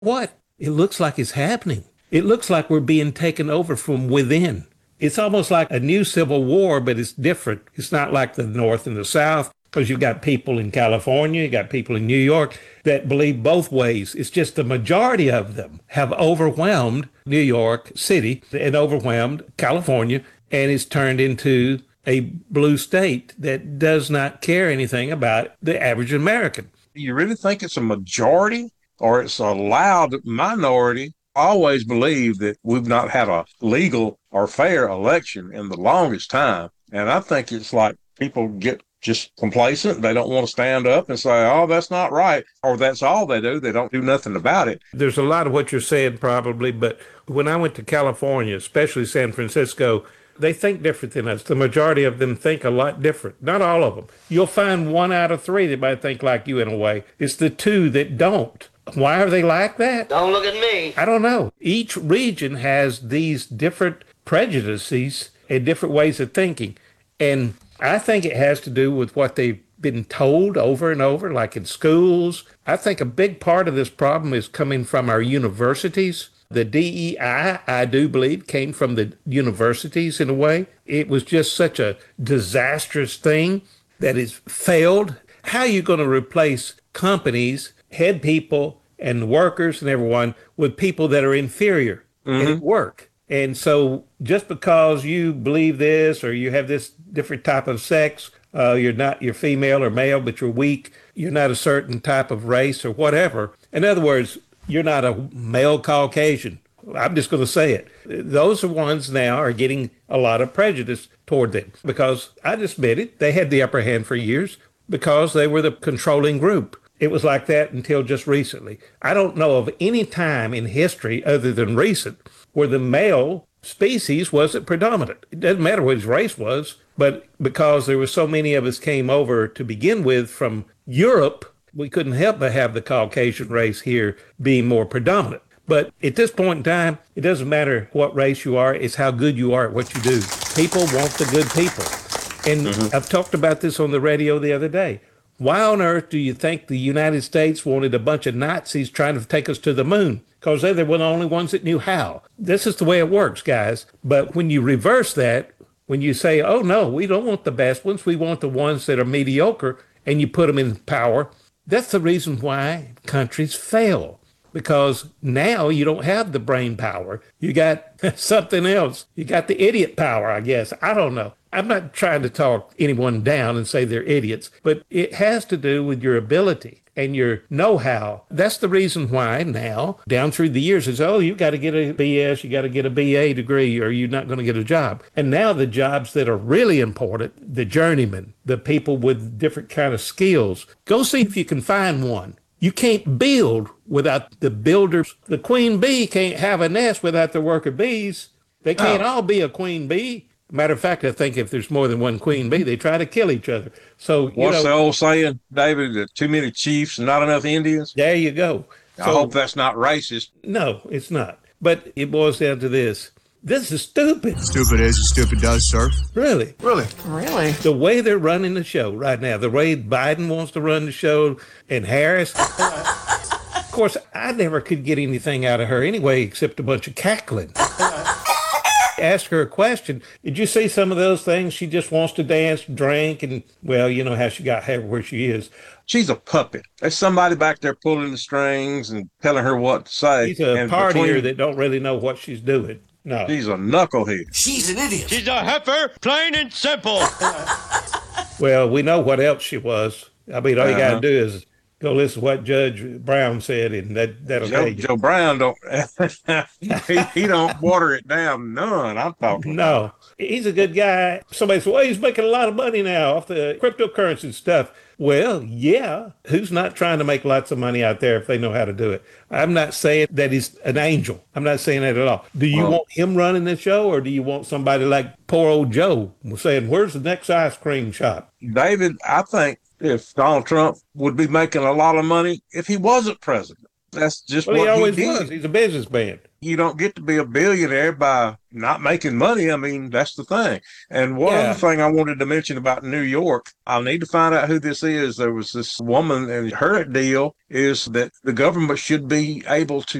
What? It looks like it's happening. It looks like we're being taken over from within. It's almost like a new civil war, but it's different. It's not like the North and the South, because you've got people in California, you got people in New York that believe both ways. It's just the majority of them have overwhelmed New York City and overwhelmed California, and it's turned into a blue state that does not care anything about the average American. You really think it's a majority or it's a loud minority? I always believe that we've not had a legal or fair election in the longest time. And I think it's like people get just complacent. They don't want to stand up and say, oh, that's not right. Or that's all they do. They don't do nothing about it. There's a lot of what you're saying probably, but when I went to California, especially San Francisco, they think different than us. The majority of them think a lot different. Not all of them. You'll find one out of three that might think like you in a way. It's the two that don't. Why are they like that? Don't look at me. I don't know. Each region has these different prejudices and different ways of thinking. And I think it has to do with what they've been told over and over, like in schools. I think a big part of this problem is coming from our universities. The DEI, I do believe, came from the universities in a way. It was just such a disastrous thing that has failed. How are you going to replace companies, head people, and workers and everyone with people that are inferior at work? And so just because you believe this or you have this different type of sex, you're female or male, but you're weak, you're not a certain type of race or whatever. In other words, you're not a male Caucasian. I'm just going to say it. Those are ones now are getting a lot of prejudice toward them because I just admit it, they had the upper hand for years because they were the controlling group. It was like that until just recently. I don't know of any time in history other than recent where the male species wasn't predominant. It doesn't matter what his race was, but because there were so many of us came over to begin with from Europe, we couldn't help but have the Caucasian race here being more predominant. But at this point in time, it doesn't matter what race you are, it's how good you are at what you do. People want the good people. And I've talked about this on the radio the other day. Why on earth do you think the United States wanted a bunch of Nazis trying to take us to the moon? Because they were the only ones that knew how. This is the way it works, guys. But when you reverse that, when you say, oh, no, we don't want the best ones, we want the ones that are mediocre, and you put them in power, that's the reason why countries fail. Because now you don't have the brain power. You got something else. You got the idiot power, I guess. I don't know. I'm not trying to talk anyone down and say they're idiots, but it has to do with your ability and your know-how. That's the reason why now, down through the years, it's, oh, you got to get a BS, you got to get a BA degree, or you're not going to get a job. And now the jobs that are really important, the journeymen, the people with different kind of skills, go see if you can find one. You can't build without the builders. The queen bee can't have a nest without the worker bees. They can't all be a queen bee. Matter of fact, I think if there's more than one queen bee, they try to kill each other. So, What's the old saying, David? That too many chiefs and not enough Indians? There you go. I hope that's not racist. No, it's not. But it boils down to this. This is stupid. Stupid is, stupid does, sir. Really. Really? The way they're running the show right now, the way Biden wants to run the show and Harris. Of course, I never could get anything out of her anyway except a bunch of cackling. Ask her a question. Did you see some of those things? She just wants to dance, drink, and, well, you know how she got where she is. She's a puppet. There's somebody back there pulling the strings and telling her what to say. She's a partier that don't really know what she's doing. No. She's a knucklehead. She's an idiot. She's a heifer, plain and simple. Well, we know what else she was. I mean, all you got to do is go listen to what Judge Brown said, and that'll tell you. Joe Brown don't. he don't water it down none. I'm talking. No, he's a good guy. Somebody said, well, he's making a lot of money now off the cryptocurrency stuff. Well, yeah. Who's not trying to make lots of money out there if they know how to do it? I'm not saying that he's an angel. I'm not saying that at all. Do you want him running the show, or do you want somebody like poor old Joe saying, where's the next ice cream shop? David, I think if Donald Trump would be making a lot of money if he wasn't president. That's just Well, what he always did. was. He's a businessman. You don't get to be a billionaire by not making money. I mean, that's the thing. And one Yeah. other thing I wanted to mention about New York, I'll need to find out who this is. There was this woman, and her deal is that the government should be able to